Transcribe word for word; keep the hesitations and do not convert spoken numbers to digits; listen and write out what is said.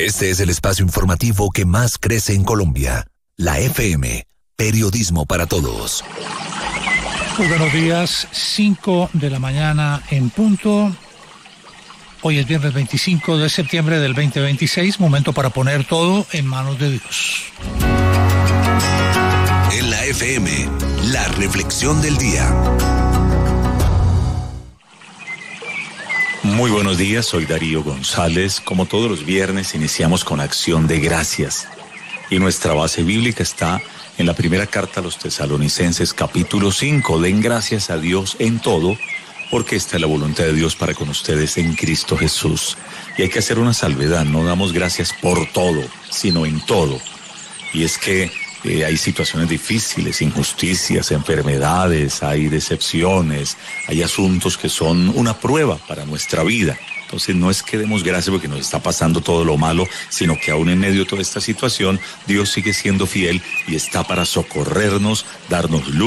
Este es el espacio informativo que más crece en Colombia. La F M, periodismo para todos. Muy buenos días, cinco de la mañana en punto. Hoy es viernes veinticinco de septiembre del veinte veintiséis, momento para poner todo en manos de Dios. En la F M, la reflexión del día. Muy buenos días, soy Darío González. Como todos los viernes, iniciamos con acción de gracias. Y nuestra base bíblica está en la primera carta a los Tesalonicenses, capítulo cinco. Den gracias a Dios en todo, porque esta es la voluntad de Dios para con ustedes en Cristo Jesús. Y hay que hacer una salvedad, no damos gracias por todo, sino en todo. Y es que eh, hay situaciones difíciles, injusticias, enfermedades, hay decepciones, hay asuntos que son una prueba para nuestra vida. Entonces no es que demos gracias porque nos está pasando todo lo malo, sino que aún en medio de toda esta situación, Dios sigue siendo fiel y está para socorrernos, darnos luz.